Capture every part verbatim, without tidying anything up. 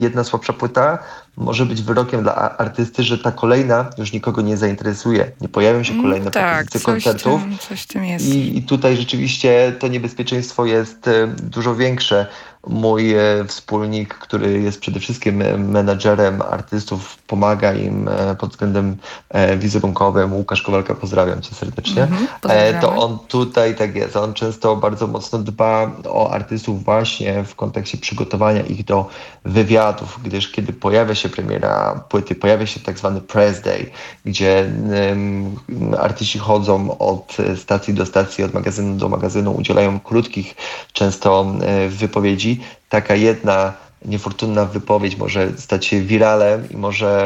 jedna słabsza płyta może być wyrokiem dla artysty, że ta kolejna już nikogo nie zainteresuje. Nie pojawią się kolejne mm, tak, propozycje coś koncertów. Tym, coś tym jest. I, I tutaj rzeczywiście to niebezpieczeństwo jest dużo większe. Mój wspólnik, który jest przede wszystkim menadżerem artystów, pomaga im pod względem wizerunkowym. Łukasz Kowalka, pozdrawiam cię serdecznie. Mm-hmm, to on tutaj tak jest. On często bardzo mocno dba o artystów właśnie w kontekście przygotowania ich do wywiadów, gdyż kiedy pojawia się premiera płyty, pojawia się tak zwany press day, gdzie um, artyści chodzą od stacji do stacji, od magazynu do magazynu, udzielają krótkich często um, wypowiedzi. Taka jedna niefortunna wypowiedź może stać się wiralem i może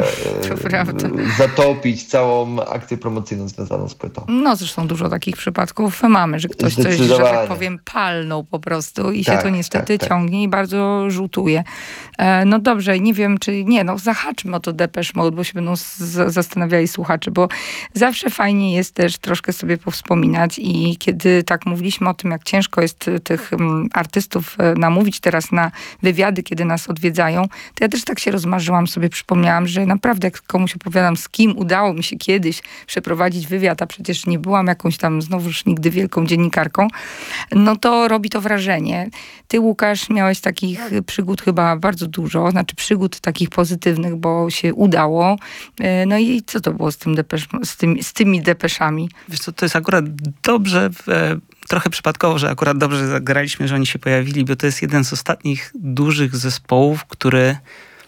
e, zatopić całą akcję promocyjną związaną z płytą. No zresztą dużo takich przypadków mamy, że ktoś coś, że tak powiem, palnął po prostu i tak, się to niestety tak, ciągnie tak. i bardzo żółtuje. E, no dobrze, nie wiem, czy nie, no zahaczmy o to Depeche Mode, bo się będą z- zastanawiali słuchacze, bo zawsze fajnie jest też troszkę sobie powspominać i kiedy tak mówiliśmy o tym, jak ciężko jest tych um, artystów e, namówić teraz na wywiady, kiedy nas odwiedzają, to ja też tak się rozmarzyłam, sobie przypomniałam, że naprawdę jak komuś opowiadam, z kim udało mi się kiedyś przeprowadzić wywiad, a przecież nie byłam jakąś tam znowuż nigdy wielką dziennikarką, no to robi to wrażenie. Ty, Łukasz, miałeś takich przygód chyba bardzo dużo, znaczy przygód takich pozytywnych, bo się udało. No i co to było z, tym depesz, z, tymi, z tymi depeszami? Wiesz co, to jest akurat dobrze, e, trochę przypadkowo, że akurat dobrze zagraliśmy, że oni się pojawili, bo to jest jeden z ostatnich dużych zespołów, który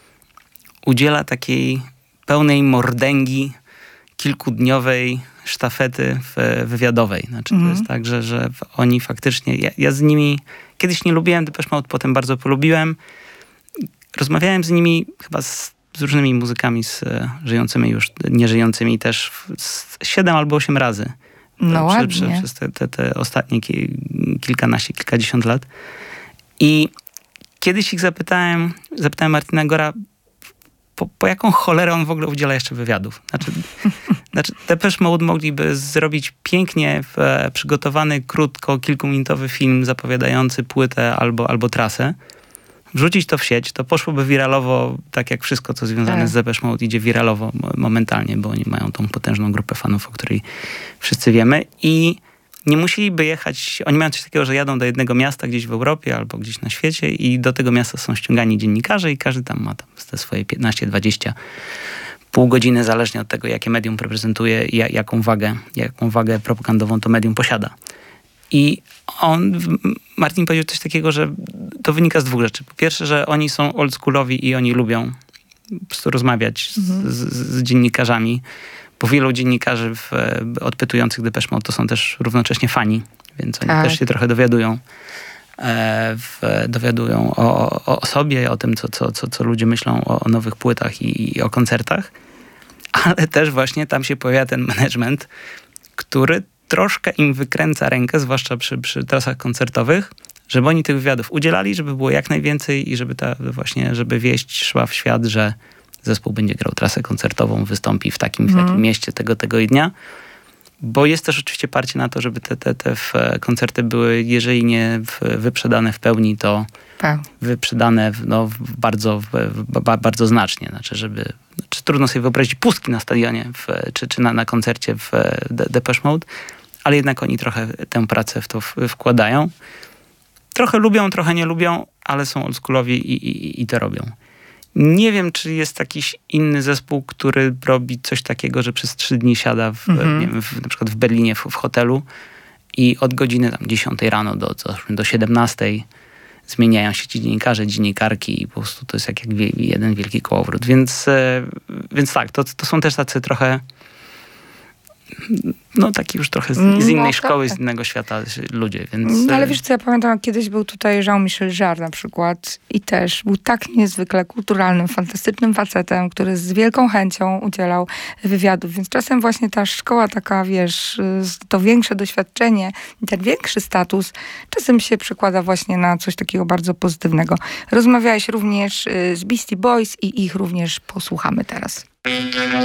udziela takiej pełnej mordęgi kilkudniowej sztafety wywiadowej. Znaczy mm. to jest tak, że, że oni faktycznie... Ja, ja z nimi kiedyś nie lubiłem Depeche Mode, potem bardzo polubiłem. Rozmawiałem z nimi chyba z, z różnymi muzykami, z żyjącymi już, nieżyjącymi też z siedem albo osiem razy. No Prze, ładnie. prze, przez te, te, te ostatnie ki, kilkanaście, kilkadziesiąt lat. I kiedyś ich zapytałem, zapytałem Martina Gora, po, po jaką cholerę on w ogóle udziela jeszcze wywiadów. Znaczy, znaczy Depeche Mode mogliby zrobić pięknie w, przygotowany, krótko, kilkuminutowy film zapowiadający płytę albo, albo trasę. Wrzucić to w sieć, to poszłoby wiralowo, tak jak wszystko, co związane tak. z Depeche Mode idzie wiralowo momentalnie, bo oni mają tą potężną grupę fanów, o której wszyscy wiemy. I nie musieliby jechać, oni mają coś takiego, że jadą do jednego miasta gdzieś w Europie albo gdzieś na świecie i do tego miasta są ściągani dziennikarze i każdy tam ma tam te swoje piętnaście dwadzieścia pół godziny, zależnie od tego, jakie medium reprezentuje i jaką wagę, jaką wagę propagandową to medium posiada. I on, Martin powiedział coś takiego, że to wynika z dwóch rzeczy. Po pierwsze, że oni są oldschoolowi i oni lubią po prostu rozmawiać mhm. z, z, z dziennikarzami, bo wielu dziennikarzy w, odpytujących Depeche Mode to są też równocześnie fani, więc oni tak. też się trochę dowiadują, e, w, dowiadują o, o, o sobie, o tym, co, co, co, co ludzie myślą o, o nowych płytach i, i o koncertach, ale też właśnie tam się pojawia ten management, który troszkę im wykręca rękę, zwłaszcza przy, przy trasach koncertowych, żeby oni tych wywiadów udzielali, żeby było jak najwięcej i żeby ta właśnie, żeby wieść szła w świat, że zespół będzie grał trasę koncertową, wystąpi w takim, mm. w takim mieście tego, tego i dnia. Bo jest też oczywiście parcie na to, żeby te, te, te koncerty były, jeżeli nie wyprzedane w pełni, to tak. wyprzedane no, bardzo, bardzo znacznie. Znaczy, żeby, znaczy, trudno sobie wyobrazić pustki na stadionie w, czy, czy na, na koncercie w Depeche Mode, ale jednak oni trochę tę pracę w to wkładają. Trochę lubią, trochę nie lubią, ale są oldschoolowi i, i, i to robią. Nie wiem, czy jest jakiś inny zespół, który robi coś takiego, że przez trzy dni siada w, mm-hmm. nie wiem, w, na przykład w Berlinie w, w hotelu i od godziny tam dziesiątej rano do, do siedemnastej zmieniają się ci dziennikarze, dziennikarki i po prostu to jest jak, jak jeden wielki kołowrót. Więc, e, więc tak, to, to są też tacy trochę no taki już trochę z, z innej no, szkoły, tak. z innego świata ludzie, więc... No, ale wiesz co, ja pamiętam, kiedyś był tutaj Jean-Michel Jarre na przykład i też był tak niezwykle kulturalnym, fantastycznym facetem, który z wielką chęcią udzielał wywiadów, więc czasem właśnie ta szkoła taka, wiesz, to większe doświadczenie, ten większy status czasem się przekłada właśnie na coś takiego bardzo pozytywnego. Rozmawiałeś również z Beastie Boys i ich również posłuchamy teraz.